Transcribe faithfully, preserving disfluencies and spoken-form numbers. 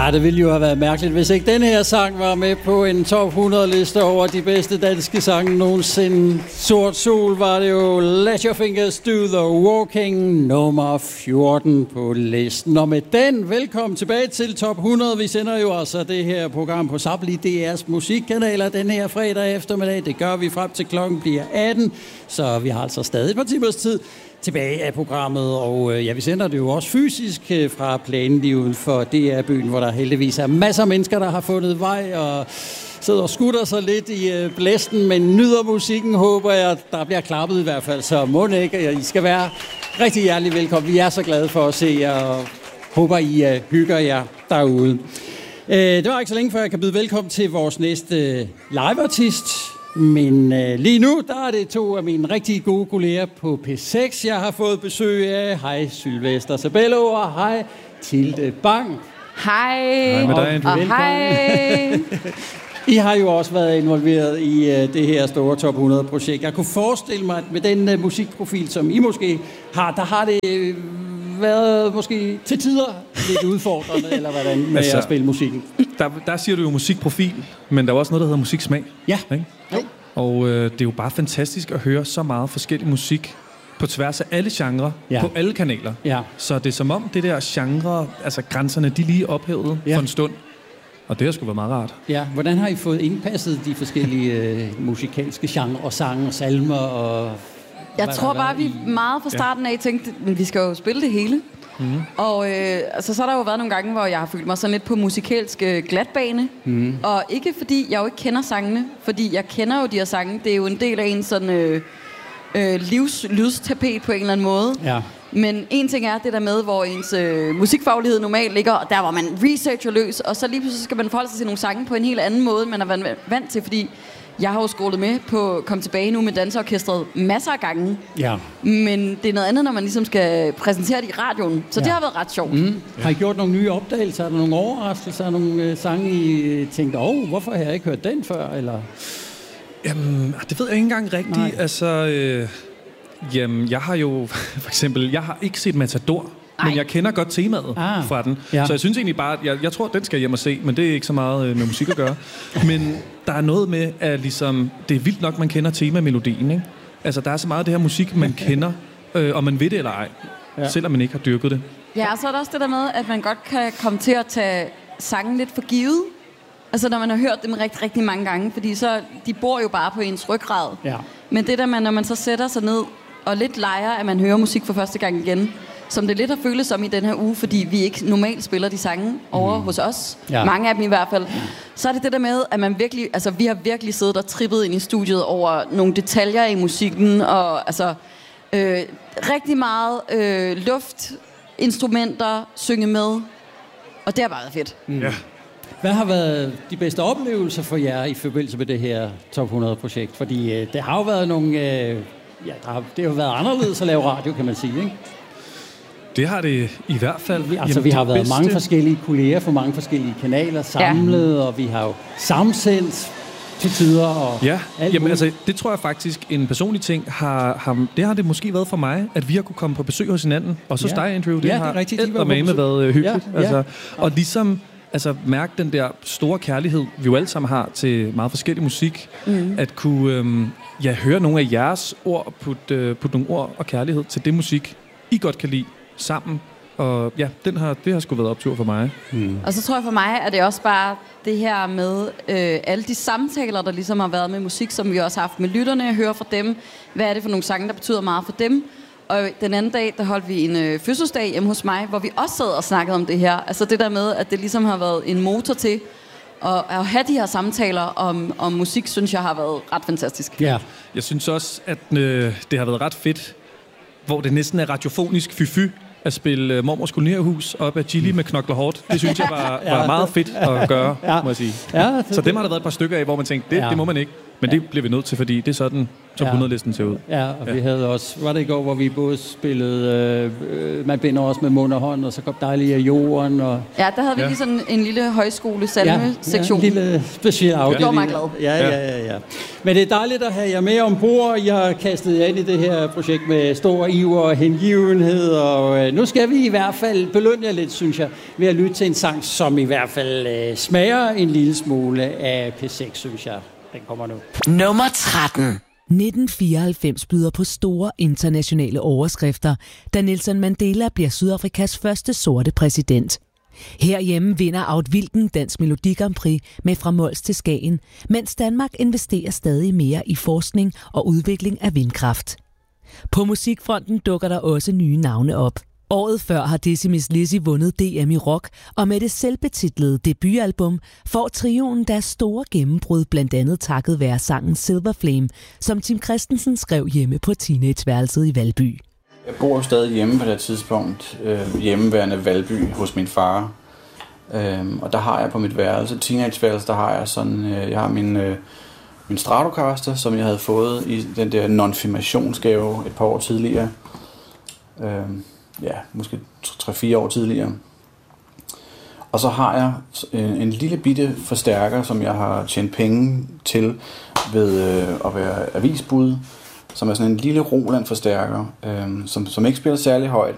Ah, det ville jo have været mærkeligt, hvis ikke den her sang var med på en top hundrede-liste over de bedste danske sange nogensinde. Sort Sol var det jo Let Your Fingers Do The Walking, nummer fjorten på listen. Og med den, velkommen tilbage til top hundrede. Vi sender jo altså det her program på samtlige D R's musikkanaler den her fredag eftermiddag. Det gør vi frem til klokken bliver atten, så vi har altså stadig et par timers tid tilbage af programmet, og øh, ja, vi sender det jo også fysisk øh, fra planen lige uden for D R-byen, hvor der heldigvis er masser af mennesker, der har fundet vej og sidder og skutter sig lidt i øh, blæsten, men nyder musikken, håber jeg, der bliver klappet i hvert fald, så må ikke, I skal være rigtig hjertelig velkommen. Vi er så glade for at se jer, og håber, I øh, hygger jer derude. Øh, det var ikke så længe før, jeg kan byde velkommen til vores næste øh, liveartist. Men øh, lige nu, der er det to af mine rigtig gode kolleger på P seks, jeg har fået besøg af. Hej Sylvester Sabello, og hej Tilde Bang. Hej. Hej med dig, og, og hej. I har jo også været involveret i uh, det her store top hundrede-projekt. Jeg kunne forestille mig, at med den uh, musikprofil, som I måske har, der har det uh, været måske til tider lidt udfordrende, eller hvordan, med altså, at spille musikken. Der, der siger du jo musikprofil, men der er også noget, der hedder musiksmag. Ja. Ikke? Jo. Og øh, det er jo bare fantastisk at høre så meget forskellig musik på tværs af alle genrer, ja. På alle kanaler. Ja. Så det er som om det der genre, altså grænserne, de lige ophævet ja. For en stund. Og det har sgu været meget rart. Ja, hvordan har I fået indpasset de forskellige øh, musikalske genrer og sange og salmer? Og jeg tror bare, vi meget fra starten af tænkte, men vi skal jo spille det hele. Mm. Og øh, altså, så har der jo været nogle gange, hvor jeg har følt mig sådan lidt på musikalsk øh, glatbane. Mm. Og ikke fordi jeg jo ikke kender sangene, fordi jeg kender jo de her sange. Det er jo en del af en sådan øh, øh, livs, lydstapet på en eller anden måde. Ja. Men en ting er det der med, hvor ens øh, musikfaglighed normalt ligger, og der hvor man researcher løs, og så lige pludselig skal man forholde sig til nogle sange på en helt anden måde, man er vant til, fordi jeg har jo skålet med på Kom Tilbage nu med danseorkestret masser af gange. Ja. Men det er noget andet, når man ligesom skal præsentere det i radioen. Så ja. Det har været ret sjovt. Mm. Ja. Har I gjort nogle nye opdagelser? Er der nogle overraskelser? Er der nogle øh, sange, I tænkte, åh, oh, hvorfor har jeg ikke hørt den før? Eller? Jamen, det ved jeg ikke engang rigtigt. Nej. Altså, øh, jamen, jeg har jo for eksempel, jeg har ikke set Matador. Ej. Men jeg kender godt temaet ah, fra den. Ja. Så jeg synes egentlig bare, at jeg, jeg tror, at den skal hjem og se, men det er ikke så meget øh, med musik at gøre. Men der er noget med, at ligesom, det er vildt nok, man kender temamelodien, ikke? Altså, der er så meget af det her musik, man kender, øh, og man ved det eller ej, ja. Selvom man ikke har dyrket det. Ja, og så er der også det der med, at man godt kan komme til at tage sangen lidt for givet. Altså, når man har hørt dem rigtig, rigtig mange gange, fordi så, de bor jo bare på ens ryggrad. Ja. Men det der, man, når man så sætter sig ned og lidt leger, at man hører musik for første gang igen, som det lidt har føles som i den her uge, fordi vi ikke normalt spiller de sange over mm. hos os. Ja. Mange af dem i hvert fald. Så er det det der med, at man virkelig, altså vi har virkelig siddet og trippet ind i studiet over nogle detaljer i musikken, og altså øh, rigtig meget øh, luft, instrumenter, synge med, og det har bare været fedt. Mm. Ja. Hvad har været de bedste oplevelser for jer i forbindelse med det her top hundrede-projekt? Fordi øh, det har jo været nogle, øh, ja, der har, det har jo været anderledes at lave radio, kan man sige, ikke? Det har det i hvert fald. Vi, altså, Jamen, vi har været bedste... mange forskellige kolleger fra mange forskellige kanaler samlet, ja. Og vi har jo samsendt til tider. Og ja, jamen, altså, det tror jeg faktisk, en personlig ting, har, har, det har det måske været for mig, at vi har kunne komme på besøg hos hinanden. Og så ja. Dig, Andrew, det ja, har eddermame været øh, hyggeligt. Ja, ja. Altså, og ligesom altså, mærke den der store kærlighed, vi jo alle sammen har til meget forskellig musik, mm. at kunne øhm, ja, høre nogle af jeres ord, putte øh, put nogle ord og kærlighed til det musik, I godt kan lide, sammen. Og ja, den har, det har sgu været optur for mig. Mm. Og så tror jeg for mig, at det også bare det her med øh, alle de samtaler, der ligesom har været med musik, som vi også har haft med lytterne. Jeg hører fra dem, hvad er det for nogle sange, der betyder meget for dem. Og den anden dag, der holdt vi en øh, fødselsdag hjemme hos mig, hvor vi også sad og snakkede om det her. Altså det der med, at det ligesom har været en motor til at, at have de her samtaler om, om musik, synes jeg har været ret fantastisk. Ja. Yeah. Jeg synes også, at øh, det har været ret fedt, hvor det næsten er radiofonisk fy-fy at spille uh, Mormors Kolonierhus op af Chili med Knokler Hårdt. Det synes jeg var, var meget fedt at gøre, ja. Må jeg sige. Ja, så dem har der været et par stykker af, hvor man tænkte, det, ja. det må man ikke. Men det bliver vi nødt til, fordi det er sådan, som hundrede-listen ser ud. Ja, og ja. vi havde også, var det i går, hvor vi både spillede, øh, man binder også med mund og hånd, og så kom Dejlig af jorden. Og ja, der havde vi ja. lige sådan en lille højskole-salme-sektion. Ja, en lille speciel afdeling. Det var meget glad. Ja, ja, ja, ja. Men det er dejligt at have jer med ombord. Jeg har kastet jer ind i det her projekt med stor iver og hengivenhed, og øh, nu skal vi i hvert fald belønne jer lidt, synes jeg, ved at lytte til en sang, som i hvert fald øh, smager en lille smule af P seks, synes jeg. Den kommer nu. Nummer tretten. nitten fireoghalvfems byder på store internationale overskrifter, da Nelson Mandela bliver Sydafrikas første sorte præsident. Herhjemme vinder Aud Wilken Dansk Melodi Grand Prix med Fra Mols til Skagen, mens Danmark investerer stadig mere i forskning og udvikling af vindkraft. På musikfronten dukker der også nye navne op. Året før har Dizzy Miss Lizzy vundet D M i rock, og med det selvbetitlede debutalbum får trioen deres store gennembrud, blandt andet takket være sangen Silver Flame, som Tim Christensen skrev hjemme på teenageværelset i Valby. Jeg bor jo stadig hjemme på det tidspunkt, øh, hjemmeværende Valby hos min far. Øhm, og der har jeg på mit værelse, teenageværelse, der har jeg sådan, øh, jeg har min, øh, min Stratocaster, som jeg havde fået i den der nonfirmationsgave et par år tidligere. Øhm, ja, måske tre fire år tidligere. Og så har jeg en, en lille bitte forstærker, som jeg har tjent penge til ved øh, at være avisbud, som er sådan en lille Roland forstærker, øh, som, som ikke spiller særlig højt,